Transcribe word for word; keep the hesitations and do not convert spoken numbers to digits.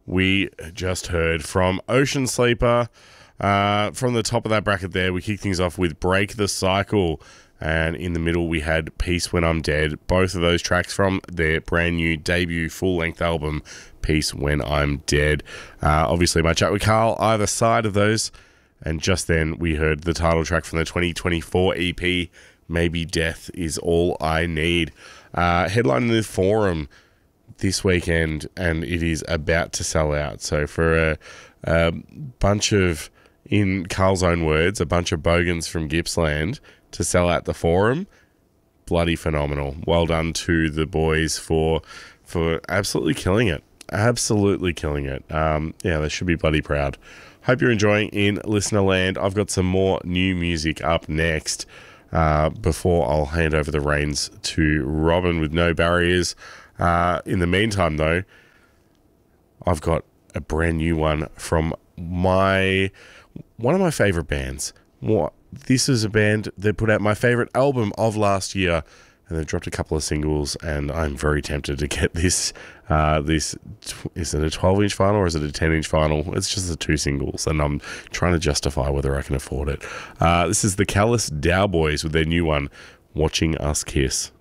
we just heard from Ocean Sleeper. Uh, from the top of that bracket there, we kick things off with Break the Cycle. And in the middle, we had Peace When I'm Dead. Both of those tracks from their brand new debut full-length album, Peace When I'm Dead. Uh, obviously, my chat with Carl, either side of those. And just then, we heard the title track from the twenty twenty-four E P, Maybe Death Is All I Need. Uh, headlining the Forum this weekend, and it is about to sell out. So for a, a bunch of, in Carl's own words, a bunch of bogans from Gippsland to sell out the Forum, bloody phenomenal. Well done to the boys for for absolutely killing it. Absolutely killing it. Um, yeah, they should be bloody proud. Hope you're enjoying in Listener Land. I've got some more new music up next uh, before I'll hand over the reins to Robin with No Barriers. Uh, in the meantime, though, I've got a brand new one from my one of my favourite bands. What? This is a band that put out my favourite album of last year, and they've dropped a couple of singles, and I'm very tempted to get this. Uh, this is it a twelve inch vinyl or is it a ten inch vinyl? It's just the two singles, and I'm trying to justify whether I can afford it. Uh, this is the Callous Dowboys with their new one, Watching Us Kiss.